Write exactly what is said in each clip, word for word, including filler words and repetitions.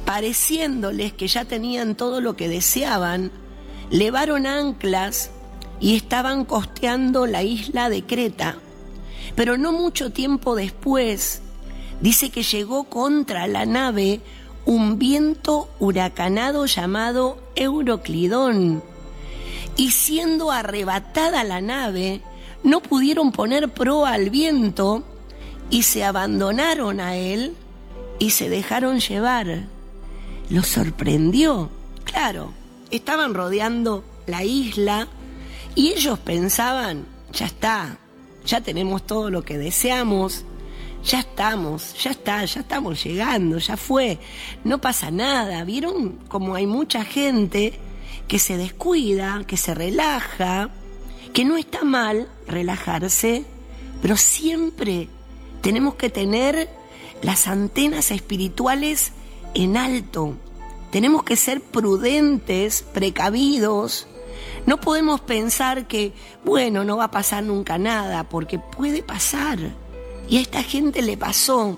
pareciéndoles que ya tenían todo lo que deseaban, levaron anclas y estaban costeando la isla de Creta. Pero no mucho tiempo después, dice que llegó contra la nave un viento huracanado llamado Euroclidón, y siendo arrebatada la nave, no pudieron poner proa al viento y se abandonaron a él y se dejaron llevar. Los sorprendió. Claro, estaban rodeando la isla y ellos pensaban, ya está, ya tenemos todo lo que deseamos, ya estamos, ya está, ya estamos llegando, ya fue, no pasa nada. ¿Vieron cómo hay mucha gente que se descuida, que se relaja, que no está mal relajarse, pero siempre tenemos que tener las antenas espirituales en alto? Tenemos que ser prudentes, precavidos. No podemos pensar que, bueno, no va a pasar nunca nada, porque puede pasar. Y a esta gente le pasó.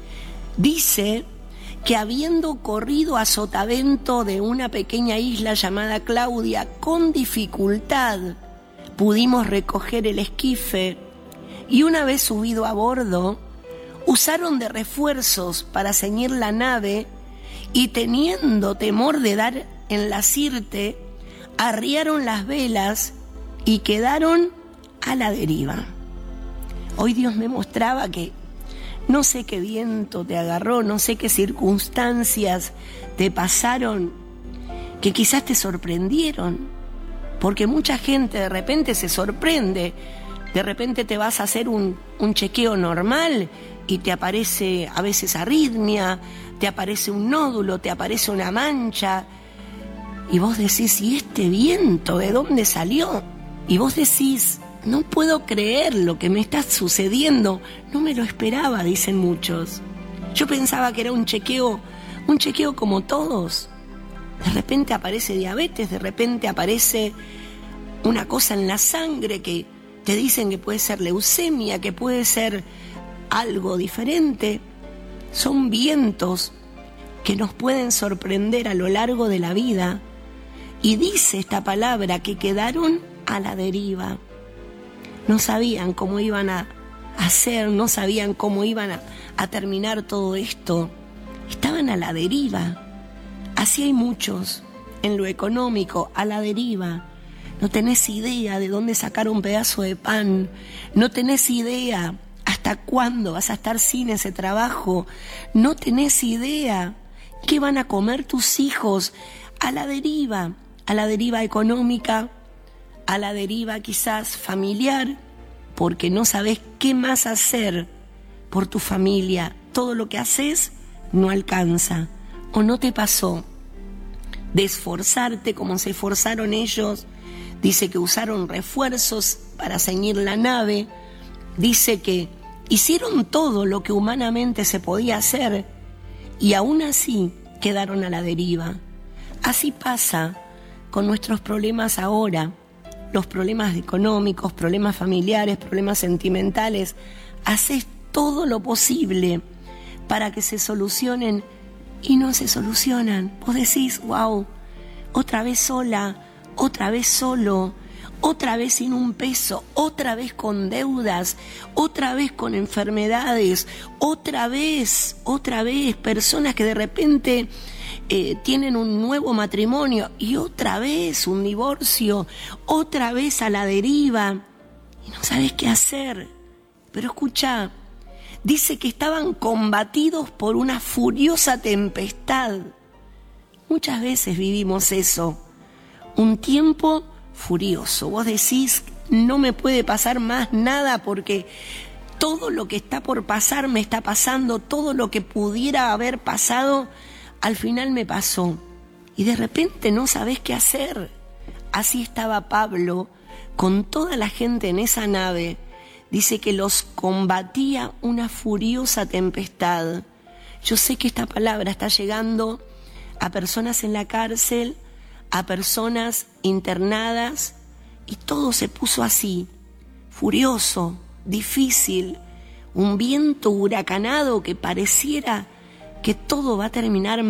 Dice que habiendo corrido a sotavento de una pequeña isla llamada Claudia, con dificultad pudimos recoger el esquife, y una vez subido a bordo, usaron de refuerzos para ceñir la nave, y teniendo temor de dar en la sirte, arriaron las velas y quedaron a la deriva. Hoy Dios me mostraba que no sé qué viento te agarró, no sé qué circunstancias te pasaron, que quizás te sorprendieron, porque mucha gente de repente se sorprende. De repente te vas a hacer un, un chequeo normal y te aparece a veces arritmia, te aparece un nódulo, te aparece una mancha, y vos decís, ¿y este viento de dónde salió? Y vos decís, no puedo creer lo que me está sucediendo, no me lo esperaba, dicen muchos. Yo pensaba que era un chequeo, un chequeo como todos. De repente aparece diabetes, de repente aparece una cosa en la sangre que te dicen que puede ser leucemia, que puede ser algo diferente. Son vientos que nos pueden sorprender a lo largo de la vida. Y dice esta palabra que quedaron a la deriva. No sabían cómo iban a hacer, no sabían cómo iban a, a terminar todo esto. Estaban a la deriva. Así hay muchos en lo económico, a la deriva. No tenés idea de dónde sacar un pedazo de pan. No tenés idea hasta cuándo vas a estar sin ese trabajo. No tenés idea qué van a comer tus hijos. A la deriva, a la deriva económica, a la deriva quizás familiar, porque no sabés qué más hacer por tu familia. Todo lo que haces no alcanza. ¿O no te pasó de esforzarte como se esforzaron ellos? Dice que usaron refuerzos para ceñir la nave. Dice que hicieron todo lo que humanamente se podía hacer y aún así quedaron a la deriva. Así pasa con nuestros problemas ahora, los problemas económicos, problemas familiares, problemas sentimentales. Haces todo lo posible para que se solucionen y no se solucionan. Vos decís, wow, otra vez sola, otra vez solo, otra vez sin un peso, otra vez con deudas, otra vez con enfermedades, otra vez, otra vez personas que de repente eh, tienen un nuevo matrimonio y otra vez un divorcio, otra vez a la deriva y no sabes qué hacer. Pero escucha, dice que estaban combatidos por una furiosa tempestad. Muchas veces vivimos eso, un tiempo furioso. Vos decís, no me puede pasar más nada porque todo lo que está por pasar me está pasando, todo lo que pudiera haber pasado, al final me pasó. Y de repente no sabés qué hacer. Así estaba Pablo con toda la gente en esa nave. Dice que los combatía una furiosa tempestad. Yo sé que esta palabra está llegando a personas en la cárcel, a personas internadas, y todo se puso así, furioso, difícil, un viento huracanado que pareciera que todo va a terminar